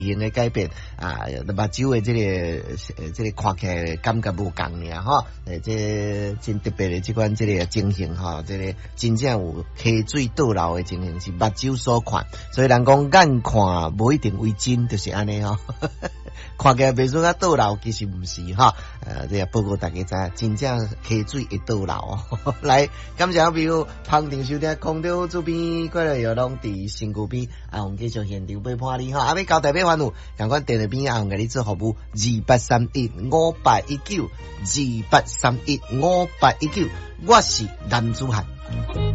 型的改变啊，目睭的这个看起来感觉无共尔吼，这真特别的这款这个情形吼，这个真正有溪水倒流的情形是目睭所看，所以人讲眼看无一定为真，就是安尼吼。看起来袂准啊倒流，其实毋是哈。这个报告大家知，真正溪水会倒流哦。来，感谢朋友捧场收听，空中主编快乐游龙伫身躯边，我们继续现场陪伴你哈。要交代要烦恼，赶快电话边我们给你做服务，28315819，28315819，我是男子汉。